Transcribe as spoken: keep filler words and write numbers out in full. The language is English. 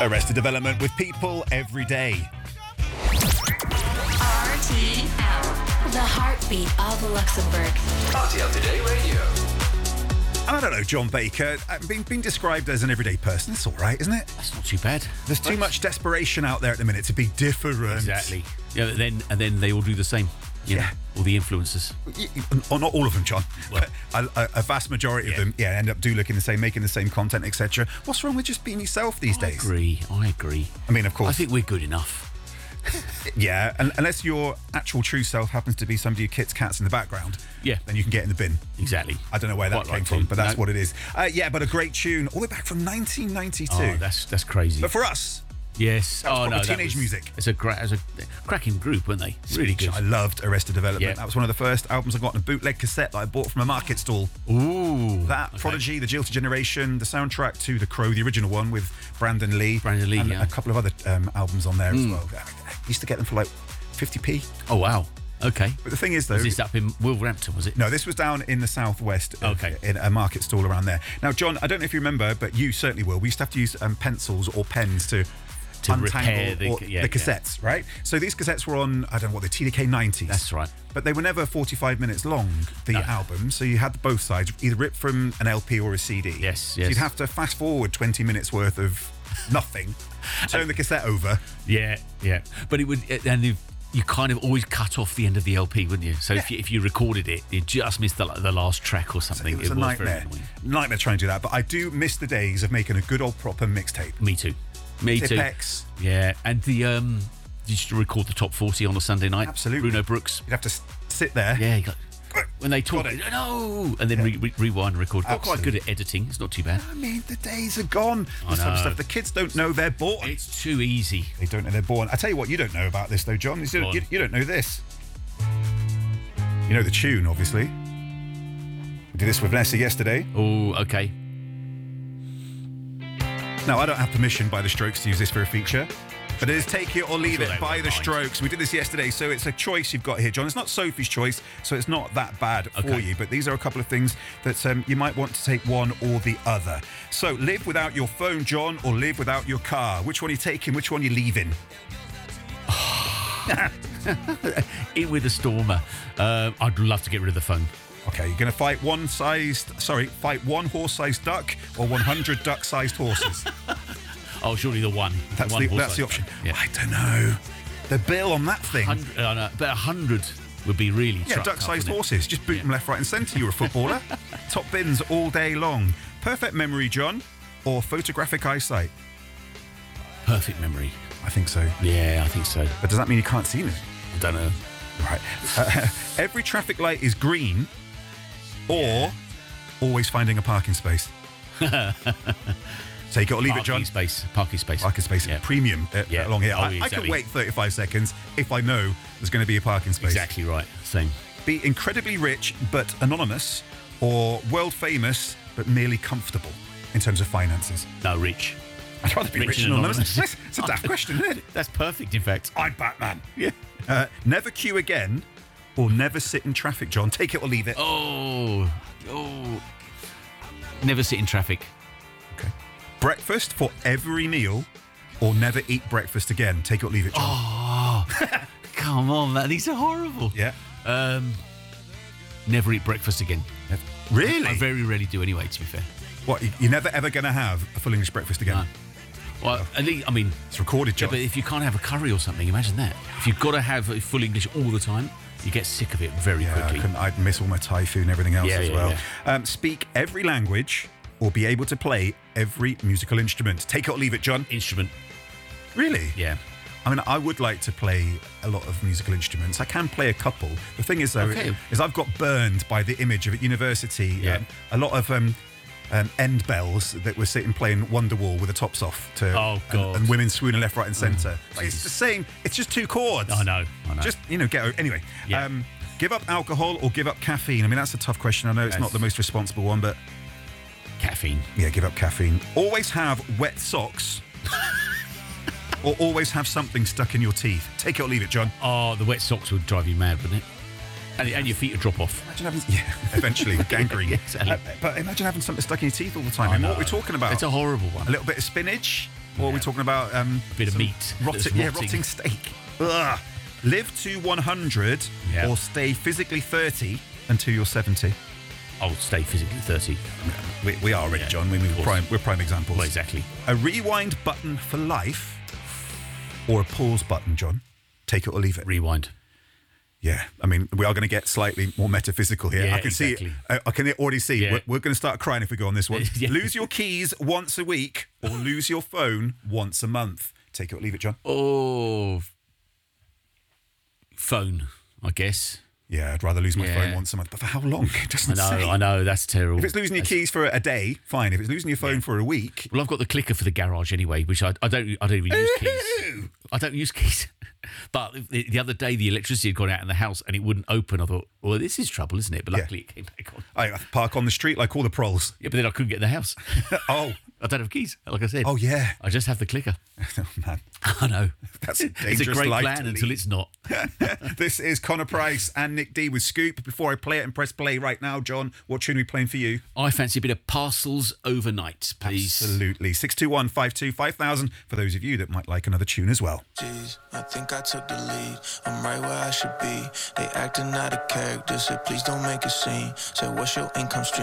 Arrested Development with people every day. R T L, the heartbeat of Luxembourg. R T L Today Radio. I don't know, John Baker, uh, being, being described as an everyday person, it's all right, isn't it? That's not too bad. There's too much desperation out there at the minute to be different. Exactly. Yeah, but then and then they all do the same. You Yeah. know, all the influencers. Y- y- Or not all of them, John. Well. a, a, a vast majority Yeah. of them, yeah, end up do looking the same, making the same content, et cetera. What's wrong with just being yourself these I days? agree. I agree. I mean, of course. I think we're good enough. Yeah, un- unless your actual true self happens to be somebody who kits cats in the background, Yeah. then you can get in the bin. Exactly. I don't know where that Quite came like from, to. but that's No. what it is. Uh, yeah, but a great tune, all the way back from nineteen ninety-two. Oh, that's that's crazy. But for us, yes. that was oh proper no, teenage that was, music. It's a gra- it's a cracking group, weren't they? Really good. I loved Arrested Development. Yeah. That was one of the first albums I got on a bootleg cassette that I bought from a market stall. Ooh. That, okay. Prodigy, The Jilted Generation, the soundtrack to The Crow, the original one with Brandon Lee. Brandon Lee, and yeah. a couple of other um, albums on there as well. I used to get them for like fifty p. Oh wow. Okay. But the thing is, though... Was this up in Wolverhampton, was it? No, this was down in the southwest, uh, Okay. in a market stall around there. Now, John, I don't know if you remember, but you certainly will. We used to have to use um, pencils or pens to, To untangle repair the- or- yeah, the cassettes, right? So these cassettes were on, I don't know what, the T D K nineties. That's right. But they were never forty-five minutes long, the No. album. So you had both sides, either ripped from an L P or a C D. Yes, So yes. you'd have to fast forward twenty minutes worth of nothing, turn the cassette over. Yeah, yeah. But it would, and if, you kind of always cut off the end of the L P, wouldn't you? So if you if you recorded it, you just missed the, the last track or something. It was a very nightmare. annoying. Nightmare trying to do that. But I do miss the days of making a good old proper mixtape. Me too. Me too. Tipex. Yeah, and the um, you used to record the top forty on a Sunday night. Absolutely. Bruno Brooks. You'd have to s- sit there. Yeah, you got, when they talk, Got it. no, and then re- re- rewind and record. Got quite good at editing. It's not too bad. I mean, the days are gone. I This type of know. stuff. The kids don't know they're born. It's too easy. They don't know they're born. I tell you what, you don't know about this though, John. You Go don't, on. you, you don't know this. You know the tune, obviously. We did this with Vanessa yesterday. Oh, okay. Now, I don't have permission by the Strokes to use this for a feature, but it is Take It or Leave sure It they by won't the mind. Strokes. We did this yesterday, so it's a choice you've got here, John. It's not Sophie's choice, so it's not that bad for Okay. you, but these are a couple of things that um, you might want to take one or the other. So, live without your phone, John, or live without your car. Which one are you taking? Which one are you leaving? In with the Stormer. Um, I'd love to get rid of the phone. Okay, you're going to fight one sized, sorry, fight one horse-sized duck or one hundred duck-sized horses. Oh, surely the one. That's one the, horse that's the size. option. Yeah. I don't know. The bill on that thing. Hundred, uh, no, but a hundred would be really Yeah, trucked up, duck-sized wouldn't it? horses. Just boot Yeah. them left, right, and centre. You're a footballer. Top bins all day long. Perfect memory, John, or photographic eyesight? Perfect memory. I think so. Yeah, I think so. But does that mean you can't see me? I don't know. Right. Uh, every traffic light is green, or always finding a parking space. Take it or leave Parking it, John. space. Parking space. Parking space, Yeah. premium uh, Yeah. along here. Oh, I, I exactly. could wait thirty-five seconds if I know there's going to be a parking space. Exactly right. Same. Be incredibly rich but anonymous, or world famous but merely comfortable in terms of finances. No, rich. I'd rather be rich, Rich and and anonymous. anonymous. It's a daft question, isn't it? That's perfect, in fact. I'm Batman. Yeah. Uh, never queue again, or never sit in traffic, John. Take it or leave it. Oh, oh. Never sit in traffic. Okay. Breakfast for every meal, or never eat breakfast again. Take it or leave it, John. Oh, come on, man. These are horrible. Yeah. Um, never eat breakfast again. Really? I very rarely do anyway, to be fair. What, you- you're never ever going to have a full English breakfast again? No. Well, at least, I mean, It's recorded, yeah, John. but if you can't have a curry or something, imagine that. If you've got to have a full English all the time, you get sick of it very Yeah, I quickly. couldn't, I'd miss all my Thai food and everything else Yeah, as yeah, well. yeah. Um, speak every language or be able to play every musical instrument. Take it or leave it, John. Instrument, Really? yeah. I mean, I would like to play a lot of musical instruments. I can play a couple. The thing is, though, Okay. is I've got burned by the image of at university. Yeah. Um, a lot of um, um, end bells that were sitting playing Wonderwall with the tops off to, Oh, and- God. And, women swooning left, right, and centre. Like, it's Jesus. the same. It's just two chords. I know, I know. Just you know, get o- anyway. Yeah. Um, give up alcohol or give up caffeine. I mean, that's a tough question. I know it's Yes. not the most responsible one, but Caffeine. yeah, give up caffeine. Always have wet socks. Or always have something stuck in your teeth. Take it or leave it, John. Oh, the wet socks would drive you mad, wouldn't it? And, and your feet would drop off. Imagine having, yeah, eventually, gangrene. Yeah, exactly. Uh, but imagine having something stuck in your teeth all the time. I I mean, what know. are we talking about? It's a horrible one. A little bit of spinach, Or are we Yeah. talking about um, A bit of some meat rotting, that's yeah, rotting. rotting steak? Ugh. Live to one hundred Yeah. or stay physically thirty until you're seventy. I'll stay physically thirty. We, we are already, Yeah, John. We, we're, of course. prime, we're prime examples. Well, exactly. A rewind button for life or a pause button, John? Take it or leave it. Rewind. Yeah, I mean, we are going to get slightly more metaphysical here. Yeah, I can exactly. see, I, I can already see. Yeah. We're, we're going to start crying if we go on this one. Yeah. Lose your keys once a week or lose your phone once a month. Take it or leave it, John. Oh, phone, I guess. Yeah, I'd rather lose my Yeah. phone once a month. But for how long? It I doesn't know, say. I know, that's terrible. If it's losing your That's- keys for a day, fine. If it's losing your phone for a week, Well, I've got the clicker for the garage anyway, which I, I don't I don't even use keys. I don't use keys. But the, the other day, the electricity had gone out in the house and it wouldn't open. I thought, well, this is trouble, isn't it? But Yeah. luckily, it came back on. I park on the street like all the proles. Yeah, but then I couldn't get in the house. Oh, I don't have keys, like I said. oh yeah. I just have the clicker. Oh, man, I know. that's a It's a dangerous great life plan to until lead. it's not. This is Connor Price and Nick D with Scoop. Before I play it and press play right now, John, what tune are we playing for you? I fancy a bit of Parcels Overnight, please. Absolutely. six two one, five two five thousand for those of you that might like another tune as well. Jeez, I think I took the lead. I'm right where I should be. They acting out of character. Said, please don't make a scene. Said, what's your income stream?